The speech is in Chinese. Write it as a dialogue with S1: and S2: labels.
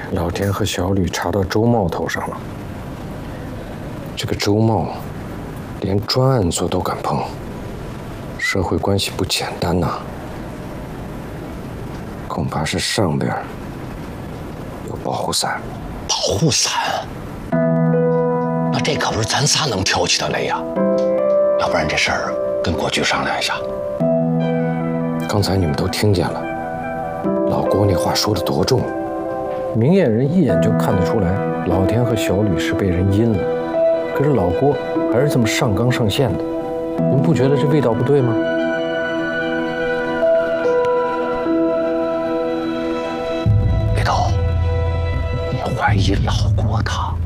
S1: 老田和小吕查到周茂头上了。这个周茂，连专案组都敢碰，社会关系不简单呐。恐怕是上边有保护伞。
S2: 保护伞？那这可不是咱仨能挑起的雷呀！要不然这事儿跟郭局商量一下。
S1: 刚才你们都听见了，老郭那话说的多重。明眼人一眼就看得出来，老田和小吕是被人阴了。可是老郭还是这么上纲上线的，你们不觉得这味道不对吗？
S2: 李头，你怀疑老郭他？